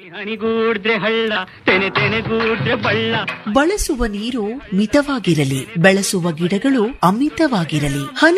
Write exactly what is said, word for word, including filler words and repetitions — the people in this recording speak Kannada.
ಹನಿಗೂಡ್ರೆ ಹಳ್ಳ ತೆನೆ ತೆನೆಗೂಡ್ರೆ ಬಳ್ಳ. ಬಳಸುವ ನೀರು ಮಿತವಾಗಿರಲಿ, ಬೆಳೆಸುವ ಗಿಡಗಳು ಅಮಿತವಾಗಿರಲಿ.